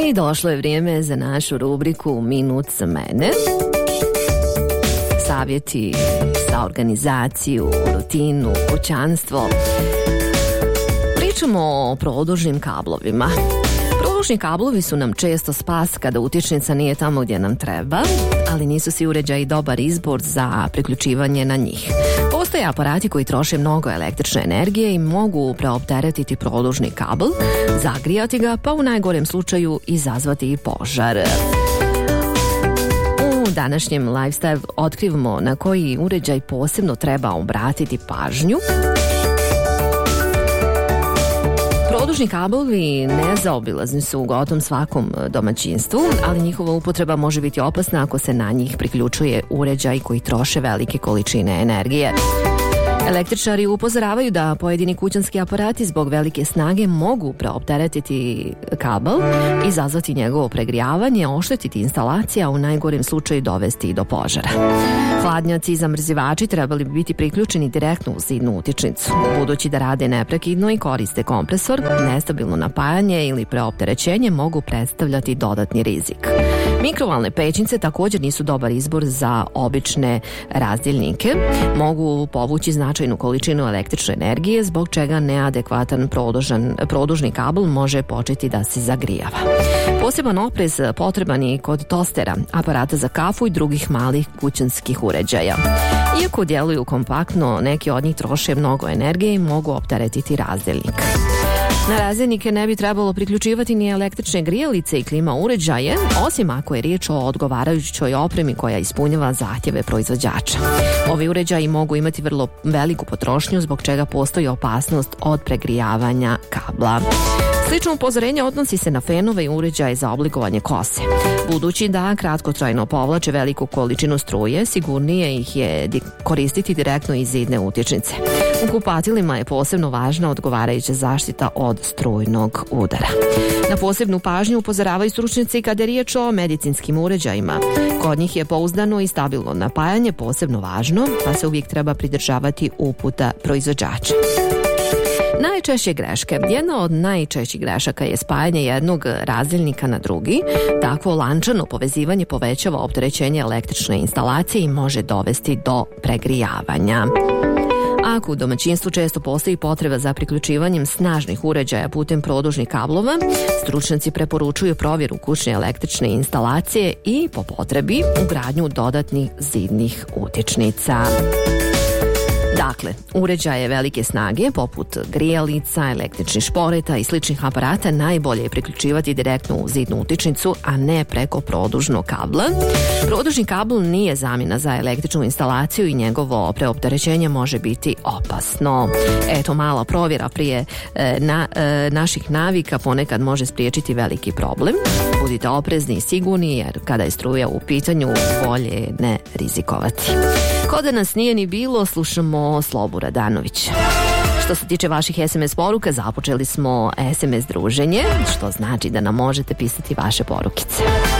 I došlo je vrijeme za našu rubriku Minut za mene. Savjeti za organizaciju, rutinu, kućanstvo. Pričamo o produžnim kablovima. Produžni kablovi su nam često spas kada utičnica nije tamo gdje nam treba, ali nisu svi uređaji dobar izbor za priključivanje na njih. Postoje aparati koji troše mnogo električne energije i mogu preopteretiti produžni kabel, zagrijati ga, pa u najgorem slučaju izazvati i požar. U današnjem Lifestyle otkrivamo na koji uređaj posebno treba obratiti pažnju. Produžni kablovi nezaobilazni su u gotovom svakom domaćinstvu, ali njihova upotreba može biti opasna ako se na njih priključuje uređaj koji troše velike količine energije. Električari upozoravaju da pojedini kućanski aparati zbog velike snage mogu preopteretiti kabel, izazvati njegovo pregrijavanje, oštetiti instalacija, a u najgorem slučaju dovesti do požara. Hladnjaci i zamrzivači trebali bi biti priključeni direktno u zidnu utičnicu. Budući da rade neprekidno i koriste kompresor, nestabilno napajanje ili preopterećenje mogu predstavljati dodatni rizik. Mikrovalne pećnice također nisu dobar izbor za obične razdjelnike. Mogu povući značajnu količinu električne energije, zbog čega neadekvatan produžni kabel može početi da se zagrijava. Poseban oprez potreban je kod tostera, aparata za kafu i drugih malih kućanskih uređaja. Iako djeluju kompaktno, neki od njih troše mnogo energije i mogu opteretiti razdjelnik. Na razdjelnike ne bi trebalo priključivati ni električne grijalice i klima uređaje, osim ako je riječ o odgovarajućoj opremi koja ispunjava zahtjeve proizvođača. Ovi uređaji mogu imati vrlo veliku potrošnju, zbog čega postoji opasnost od pregrijavanja kabla. Slično upozorenje odnosi se na fenove i uređaje za oblikovanje kose. Budući da kratkotrajno povlače veliku količinu struje, sigurnije ih je koristiti direktno iz zidne utičnice. U kupatilima je posebno važna odgovarajuća zaštita od strujnog udara. Na posebnu pažnju upozoravaju stručnjaci kada je riječ o medicinskim uređajima. Kod njih je pouzdano i stabilno napajanje posebno važno, pa se uvijek treba pridržavati uputa proizvođača. Najčešće greške. Jedna od najčešćih grešaka je spajanje jednog razdjelnika na drugi. Takvo lančano povezivanje povećava opterećenje električne instalacije i može dovesti do pregrijavanja. Ako u domaćinstvu često postoji potreba za priključivanjem snažnih uređaja putem produžnih kablova, stručnjaci preporučuju provjeru kućne električne instalacije i po potrebi ugradnju dodatnih zidnih utičnica. Dakle, uređaje velike snage poput grijalica, električnih šporeta i sličnih aparata najbolje je priključivati direktno u zidnu utičnicu, a ne preko produžnog kabla. Produžni kabel nije zamjena za električnu instalaciju i njegovo preopterećenje može biti opasno. Eto, mala provjera prije naših navika ponekad može spriječiti veliki problem. Budite oprezni i sigurni, jer kada je struja u pitanju, bolje je ne rizikovati. Ko da nas nije ni bilo, slušamo Slobu Radanović. Što se tiče vaših SMS poruka, započeli smo SMS druženje, što znači da nam možete pisati vaše porukice.